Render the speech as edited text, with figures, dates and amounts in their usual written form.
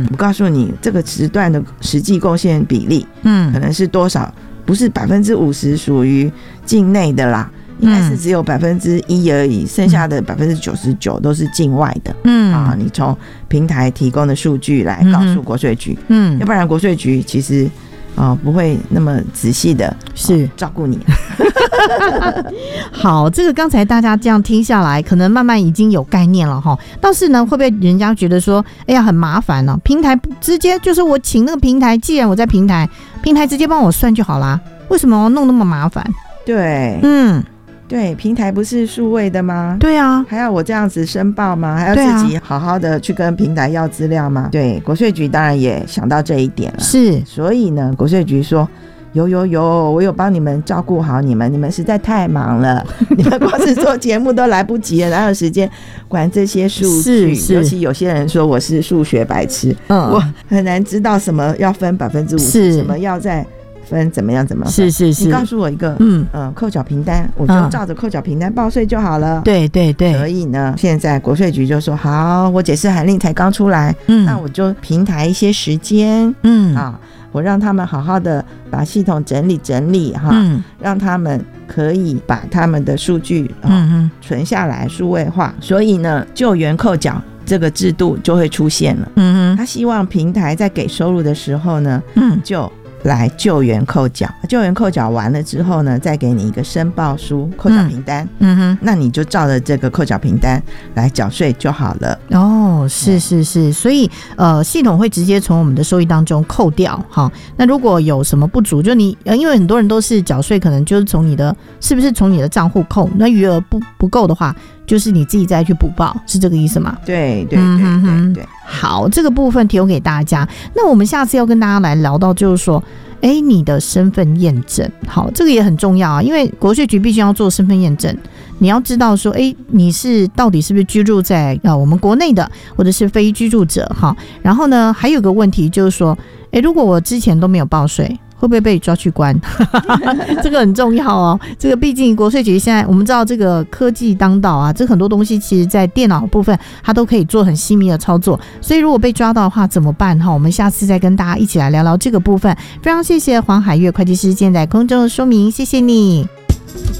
我告诉你这个时段的实际贡献比例，可能是多少，不是50%属于境内的啦，应该是只有1%而已，剩下的99%都是境外的。你从平台提供的数据来告诉国税局，要不然国税局其实不会那么仔细的照顾你。 好，这个刚才大家这样听下来，可能慢慢已经有概念了哈。但是呢，会不会人家觉得说，哎呀很麻烦呢？平台直接就是我请那个平台，既然我在平台直接帮我算就好啦，为什么要弄那么麻烦？ 对，对，平台不是数位的吗？ 对啊， 还要我这样子申报吗？还要自己好好的去跟平台要资料吗？对，国税局当然也想到这一点了， 是， 所以呢，国税局说有，我有帮你们照顾好你们实在太忙了，你们光是做节目都来不及了，哪有时间管这些数据？尤其有些人说我是数学白痴，我很难知道什么要分50%，什么要再分怎么样分，是，你告诉我一个扣缴凭单，我就照着扣缴凭单报税就好了。对，所以呢，现在国税局就说好，我解释函令才刚出来，那我就平台一些时间，我让他们好好的把系统整理让他们可以把他们的数据存下来数位化，所以呢，救援扣缴这个制度就会出现了。他希望平台在给收入的时候呢，就来救援扣缴，救援扣缴完了之后呢，再给你一个申报书扣缴凭单，那你就照着这个扣缴凭单来缴税就好了。是，所以系统会直接从我们的收益当中扣掉。好，那如果有什么不足，就你因为很多人都是缴税可能就是从你的是不是从你的账户扣，那余额不够的话，就是你自己再去补报，是这个意思吗？对。好，这个部分提供给大家。那我们下次要跟大家来聊到就是说，你的身份验证，好，这个也很重要啊，因为国税局必须要做身份验证，你要知道说，你是到底是不是居住在我们国内的，或者是非居住者哈。然后呢，还有个问题就是说，如果我之前都没有报税，会不会被抓去关？这个很重要哦。这个毕竟国税局现在我们知道这个科技当道啊，这很多东西其实在电脑部分它都可以做很细密的操作，所以如果被抓到的话怎么办？我们下次再跟大家一起来聊聊这个部分。非常谢谢黄海月会计师今天在空中的说明，谢谢你。